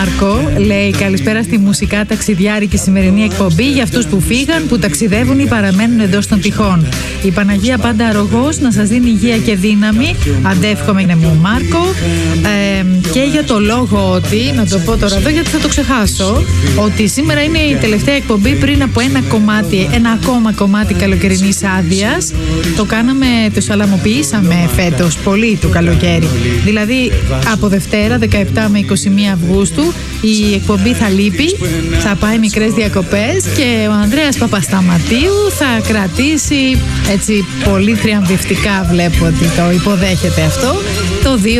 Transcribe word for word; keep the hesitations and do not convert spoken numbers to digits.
Μάρκο. Λέει καλησπέρα στη μουσικά ταξιδιάρικη σημερινή εκπομπή για αυτούς που φύγαν, που ταξιδεύουν ή παραμένουν εντός των τυχών. Η Παναγία πάντα αρρωγός να σας δίνει υγεία και δύναμη. Αντεύχομαι είναι μου Μάρκο. Ε, και για το λόγο ότι, να το πω τώρα εδώ γιατί θα το ξεχάσω, ότι σήμερα είναι η τελευταία εκπομπή πριν από ένα κομμάτι, ένα ακόμα κομμάτι καλοκαιρινής άδειας. Το κάναμε, το σαλαμοποιήσαμε φέτος πολύ το καλοκαίρι. Δηλαδή από Δευτέρα δεκαεπτά με είκοσι μία Αυγούστου η εκπομπή θα λείπει, θα πάει μικρές διακοπές και ο Ανδρέας Παπασταματίου θα κρατήσει έτσι πολύ θριαμβευτικά, βλέπω ότι το υποδέχεται αυτό, το δύο